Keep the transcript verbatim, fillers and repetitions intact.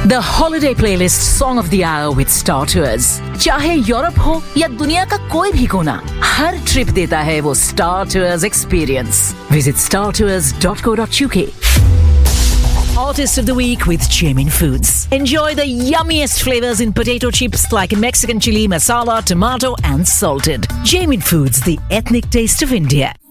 The holiday playlist song of the hour with Star Tours. चाहे Europe हो या दुनिया का कोई भी कोना, हर ट्रिप देता है वो Star Tours experience. Visit star tours dot co dot uk. Artist of the Week with Jamin Foods. Enjoy the yummiest flavors in potato chips like Mexican chili, masala, tomato and salted. Jamin Foods, the ethnic taste of India.